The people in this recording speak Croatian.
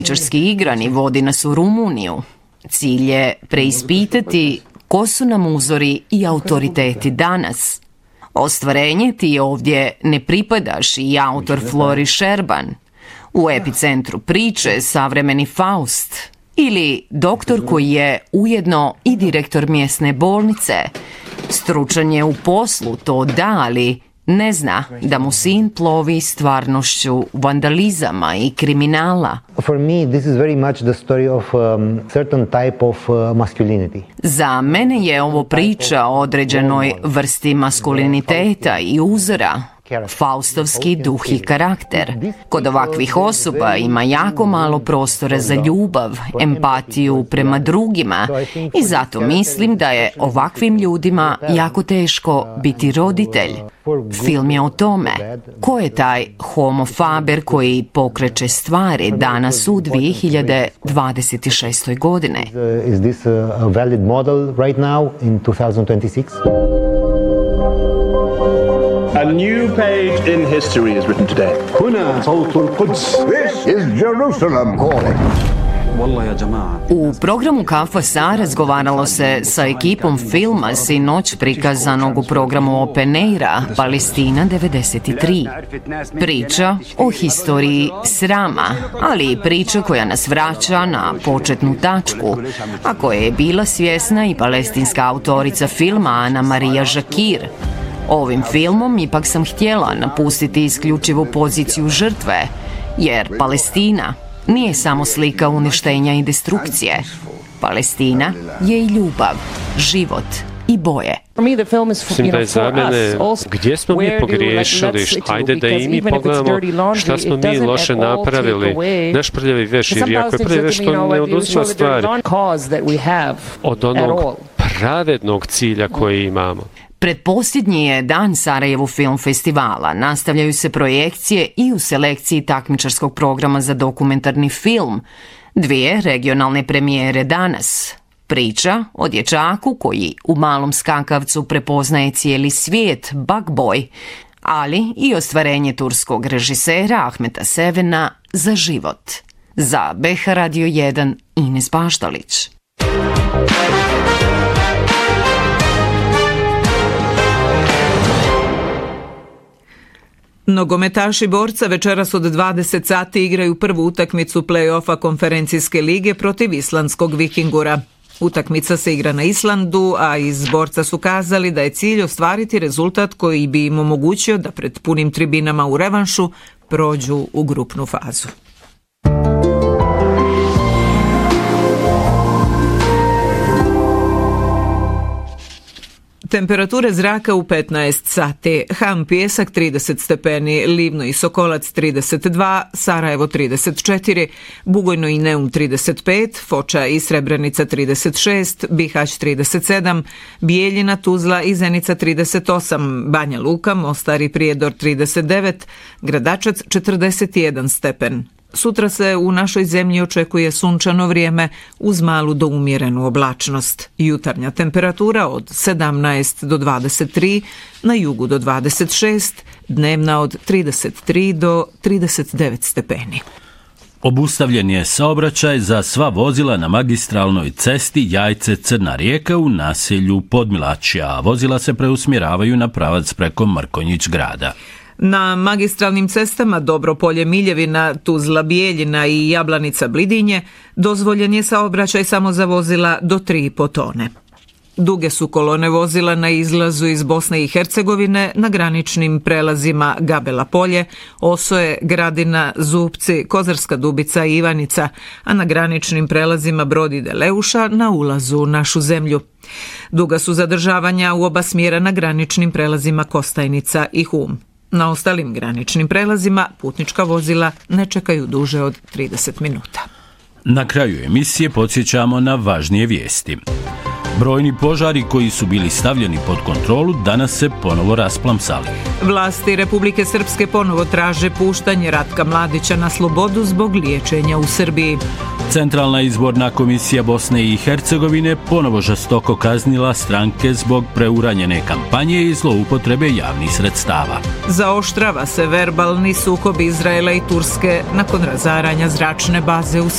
Takmičarski igrani vodi nas u Rumuniju. Cilj je preispitati ko su nam uzori i autoriteti danas. Ostvarenje ti ovdje ne pripadaš i autor Flori Šerban. U epicentru priče savremeni Faust ili doktor koji je ujedno i direktor mjesne bolnice. Stručan je u poslu, to da, ali ne zna da mu sin plovi stvarnošću vandalizama i kriminala. For me, this is very much the story of certain type of masculinity. Za mene je ovo priča o određenoj vrsti maskuliniteta i uzora. Faustovski duh i karakter. Kod ovakvih osoba ima jako malo prostora za ljubav, empatiju prema drugima i zato mislim da je ovakvim ljudima jako teško biti roditelj. Film je o tome. Ko je taj homo faber koji pokreće stvari danas u 2026. godine? Is this a valid model right now in 2026? A new page in history is written today. هنا صوت القدس. This is Jerusalem calling. U programu Kafa razgovaralo se sa ekipom filma sinoć prikazanog u programu Open Aira Palestina 93. Priča o historiji srama, ali i priča koja nas vraća na početnu tačku, a koja je bila svjesna i palestinska autorica filma Ana Marija Žakir. Ovim filmom ipak sam htjela napustiti isključivu poziciju žrtve, jer Palestina nije samo slika uništenja i destrukcije. Palestina je i ljubav, život i boje. Mislim da je za mene gdje smo mi pogriješili, ajde da i mi pogledamo šta smo mi loše napravili, naš prljavi veš, jer ako je prljavi veš to ne oduzima stvari od onog pravednog cilja koji imamo. Predposljednji je dan Sarajevo Film Festivala. Nastavljaju se projekcije i u selekciji takmičarskog programa za dokumentarni film. 2 regionalne premijere danas. Priča o dječaku koji u malom skakavcu prepoznaje cijeli svijet, Bug Boy, ali i ostvarenje turskog režisera Ahmeta Sevena Za život. Za BH Radio 1 Ines Baštalić. Nogometaši Borca večeras od 20 sati igraju prvu utakmicu play-offa konferencijske lige protiv islandskog Vikingura. Utakmica se igra na Islandu, a iz Borca su kazali da je cilj ostvariti rezultat koji bi im omogućio da pred punim tribinama u revanšu prođu u grupnu fazu. Temperature zraka u 15 sati, Ham Pijesak 30 stepeni, Livno i Sokolac 32, Sarajevo 34, Bugojno i Neum 35, Foča i Srebrenica 36, Bihać 37, Bijeljina, Tuzla i Zenica 38, Banja Luka, Mostar i Prijedor 39, Gradačac 41 stepen. Sutra se u našoj zemlji očekuje sunčano vrijeme uz malu do umjerenu oblačnost. Jutarnja temperatura od 17 do 23, na jugu do 26, dnevna od 33 do 39 stepeni. Obustavljen je saobraćaj za sva vozila na magistralnoj cesti Jajce-Crna Rijeka u naselju Podmilačja, a vozila se preusmjeravaju na pravac preko Mrkonjić grada. Na magistralnim cestama Dobropolje-Miljevina, Tuzla-Bijeljina i Jablanica-Blidinje dozvoljen je saobraćaj samo za vozila do 3,5 tone. Duge su kolone vozila na izlazu iz Bosne i Hercegovine na graničnim prelazima Gabela Polje, Osoje, Gradina, Zupci, Kozarska Dubica i Ivanica, a na graničnim prelazima Brod i Deleuša na ulazu u našu zemlju. Duga su zadržavanja u oba smjera na graničnim prelazima Kostajnica i Hum. Na ostalim graničnim prelazima putnička vozila ne čekaju duže od 30 minuta. Na kraju emisije podsjećamo na važnije vijesti. Brojni požari koji su bili stavljeni pod kontrolu danas se ponovo rasplamsali. Vlasti Republike Srpske ponovo traže puštanje Ratka Mladića na slobodu zbog liječenja u Srbiji. Centralna izborna komisija Bosne i Hercegovine ponovo žestoko kaznila stranke zbog preuranjene kampanje i zloupotrebe javnih sredstava. Zaoštrava se verbalni sukob Izraela i Turske nakon razaranja zračne baze u